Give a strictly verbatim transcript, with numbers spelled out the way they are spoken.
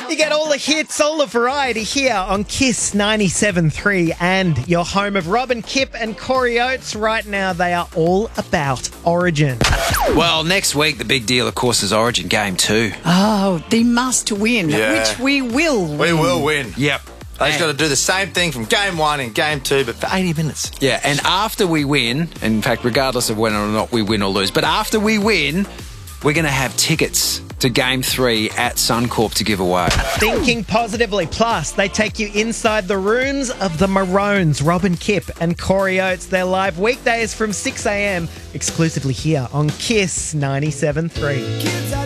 You get all the hits, all the variety here on Kiss ninety-seven point three and your home of Rob and Kip and Corey Oates. Right now, they are all about Origin. Well, next week, the big deal, of course, is Origin Game two. Oh, the must win, Yeah. which we will win. We will win. Yep. They just got to do the same thing from game one and game two, but for eighty minutes. Yeah, and after we win, in fact, regardless of whether or not we win or lose, but after we win, we're going to have tickets to Game three at Suncorp to give away. Thinking positively. Plus, they take you inside the rooms of the Maroons, Rob and Kip and Corey Oates. They're live weekdays from six a.m. exclusively here on Kiss ninety-seven point three.